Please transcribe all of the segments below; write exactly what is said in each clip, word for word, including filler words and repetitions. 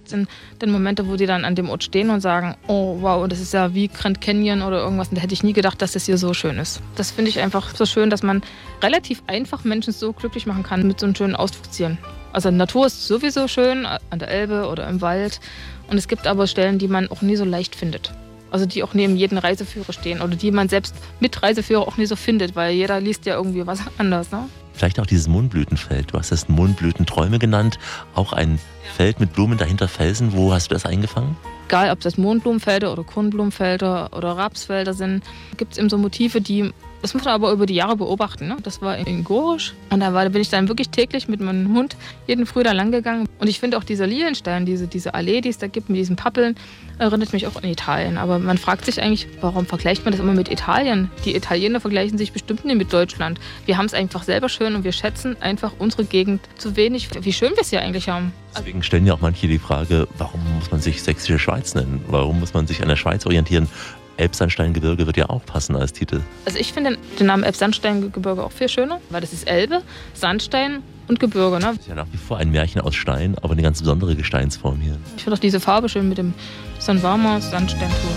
sind dann Momente, wo die dann an dem Ort stehen und sagen, oh wow, das ist ja wie Grand Canyon oder irgendwas. Und da hätte ich nie gedacht, dass das hier so schön ist. Das finde ich einfach so schön, dass man relativ einfach Menschen so glücklich machen kann mit so einem schönen Ausflugszielen. Also die Natur ist sowieso schön, an der Elbe oder im Wald. Und es gibt aber Stellen, die man auch nie so leicht findet. Also die auch neben jedem Reiseführer stehen oder die man selbst mit Reiseführer auch nie so findet, weil jeder liest ja irgendwie was anderes. Ne? Vielleicht auch dieses Mohnblütenfeld. Du hast es Mohnblütenträume genannt. Auch ein Feld mit Blumen, dahinter Felsen. Wo hast du das eingefangen? Egal, ob das Mohnblumenfelder oder Kornblumenfelder oder Rapsfelder sind, gibt es eben so Motive, die, das muss man aber über die Jahre beobachten. Ne? Das war in Gorisch und da, war, da bin ich dann wirklich täglich mit meinem Hund jeden Früh da lang gegangen. Und ich finde auch dieser Lilienstein, diese, diese Allee, die es da gibt mit diesen Pappeln, erinnert mich auch an Italien. Aber man fragt sich eigentlich, warum vergleicht man das immer mit Italien? Die Italiener vergleichen sich bestimmt nicht mit Deutschland. Wir haben es einfach selber schön und wir schätzen einfach unsere Gegend zu wenig, wie schön wir es hier eigentlich haben. Deswegen stellen ja auch manche die Frage, warum muss man sich Sächsische Schweiz nennen? Warum muss man sich an der Schweiz orientieren? Elbsandsteingebirge wird ja auch passen als Titel. Also ich finde den Namen Elbsandsteingebirge auch viel schöner, weil das ist Elbe, Sandstein und Gebirge. Ne? Das ist ja nach wie vor ein Märchen aus Stein, aber eine ganz besondere Gesteinsform hier. Ich finde auch diese Farbe schön mit dem so ein warmer Sandsteinton.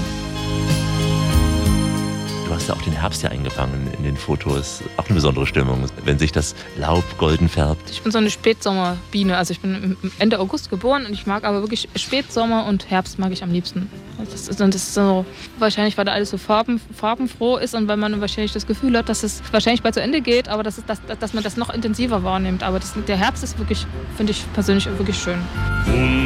Du hast ja auch den Herbst ja eingefangen in den Fotos. Auch eine besondere Stimmung, wenn sich das Laub golden färbt. Ich bin so eine Spätsommerbiene. Also ich bin Ende August geboren und ich mag aber wirklich Spätsommer und Herbst mag ich am liebsten. Das ist, das ist so, wahrscheinlich, weil da alles so farben, farbenfroh ist und weil man wahrscheinlich das Gefühl hat, dass es wahrscheinlich bald zu Ende geht, aber das ist, dass, dass man das noch intensiver wahrnimmt. Aber das, der Herbst ist wirklich, finde ich persönlich wirklich schön.